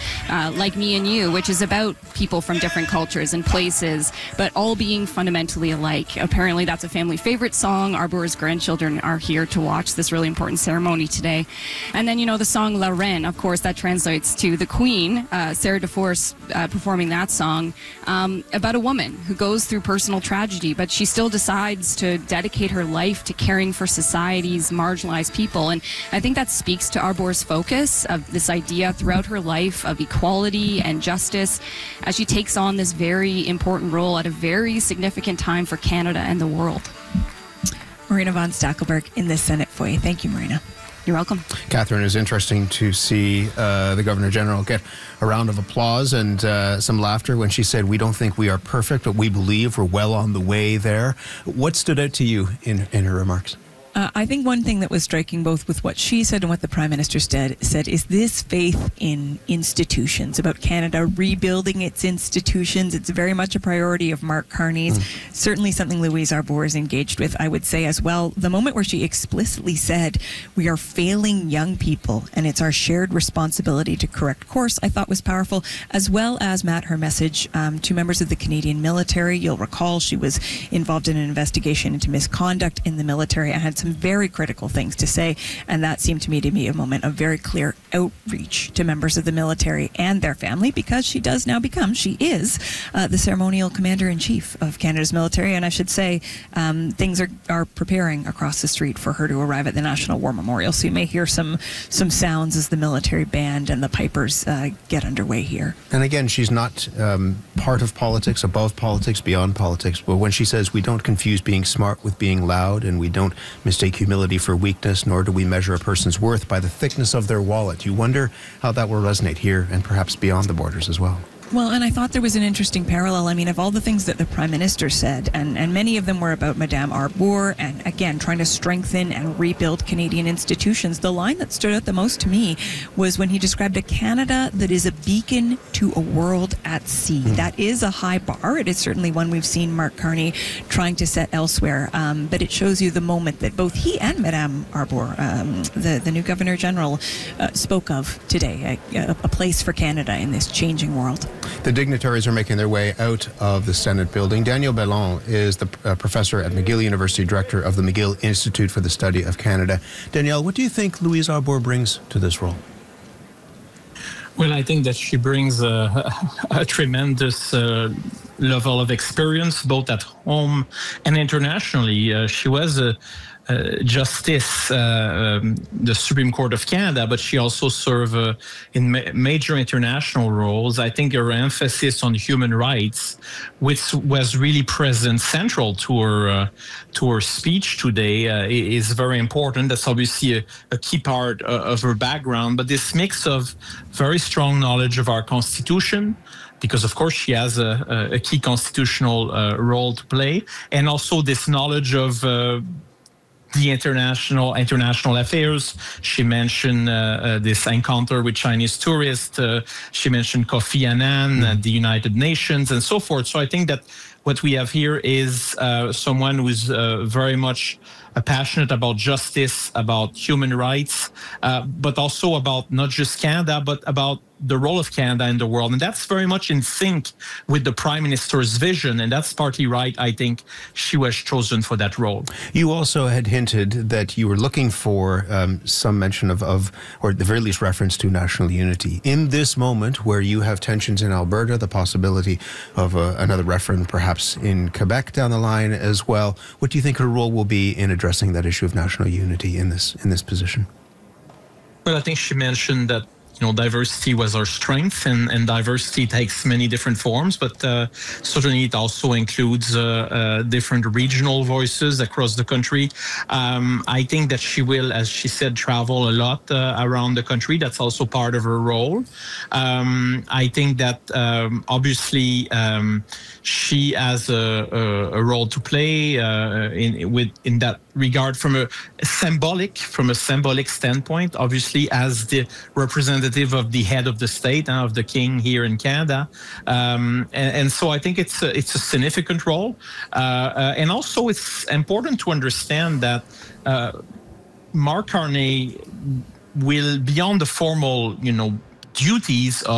Like Me and You, which is about people from different cultures and places, but all being fundamentally alike. Apparently that's a family favorite song. Arbour's grandchildren are here to watch this really important ceremony today. And then, the song La Reine, of course, that translates to the Queen, Sarah DeForce performing that song, about a woman who goes through personal tragedy, but she still decides to dedicate her life to caring for society's marginalized people. And I think that speaks to Arbour's focus of this idea throughout her life of equality and justice as she takes on this very important role at a very significant time for Canada and the world. Marina von Stackelberg in the Senate foyer. Thank you, Marina. You're welcome. Catherine, it's interesting to see the Governor-General get a round of applause and some laughter when she said, "We don't think we are perfect, but we believe we're well on the way there." What stood out to you in her remarks? I think one thing that was striking both with what she said and what the Prime Minister said is this faith in institutions, about Canada rebuilding its institutions. It's very much a priority of Mark Carney's, certainly something Louise Arbour is engaged with, I would say as well. The moment where she explicitly said, we are failing young people and it's our shared responsibility to correct course, I thought was powerful, as well as, Matt, her message to members of the Canadian military. You'll recall she was involved in an investigation into misconduct in the military and had some very critical things to say, and that seemed to me to be a moment of very clear outreach to members of the military and their family, because she is the ceremonial commander-in-chief of Canada's military, and I should say things are preparing across the street for her to arrive at the National War Memorial, so you may hear some sounds as the military band and the pipers get underway here. And again, she's not part of politics, above politics, beyond politics, but when she says we don't confuse being smart with being loud, and we don't mistake humility for weakness, nor do we measure a person's worth by the thickness of their wallet. You wonder how that will resonate here and perhaps beyond the borders as well. Well, and I thought there was an interesting parallel. I mean, of all the things that the Prime Minister said, and many of them were about Madame Arbour, and again, trying to strengthen and rebuild Canadian institutions, the line that stood out the most to me was when he described a Canada that is a beacon to a world at sea. That is a high bar. It is certainly one we've seen Mark Carney trying to set elsewhere, but it shows you the moment that both he and Madame Arbour, the new Governor-General, spoke of today, a place for Canada in this changing world. The dignitaries are making their way out of the Senate building. Daniel Bellon is the professor at McGill University, director of the McGill Institute for the Study of Canada. Danielle, what do you think Louise Arbour brings to this role? Well, I think that she brings a tremendous level of experience, both at home and internationally. She was a Justice, the Supreme Court of Canada, but she also served in major international roles. I think her emphasis on human rights, which was really present, central to her speech today, is very important. That's obviously a key part of her background. But this mix of very strong knowledge of our Constitution, because of course she has a key constitutional role to play, and also this knowledge of the international affairs. She mentioned this encounter with Chinese tourists. She mentioned Kofi Annan, the United Nations, and so forth. So I think that what we have here is someone who's very much passionate about justice, about human rights, but also about not just Canada, but about the role of Canada in the world. And that's very much in sync with the Prime Minister's vision. And that's partly right, I think, she was chosen for that role. You also had hinted that you were looking for some mention of, or at the very least reference to national unity. In this moment where you have tensions in Alberta, the possibility of another referendum perhaps in Quebec down the line as well, what do you think her role will be in addressing that issue of national unity in this position? Well, I think she mentioned that diversity was our strength, and diversity takes many different forms, but certainly it also includes different regional voices across the country. I think that she will, as she said, travel a lot around the country. That's also part of her role. I think that obviously she has a role to play in that regard from a symbolic standpoint, obviously as the representative of the head of the state, of the king here in Canada, and so I think it's a significant role, and also it's important to understand that Mark Carney will, beyond the formal duties of